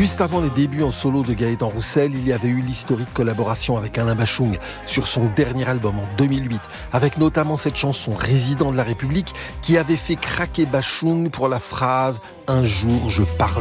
Juste avant les débuts en solo de Gaëtan Roussel, il y avait eu l'historique collaboration avec Alain Bachung sur son dernier album en 2008, avec notamment cette chanson Résident de la République qui avait fait craquer Bachung pour la phrase « Un jour je parle ».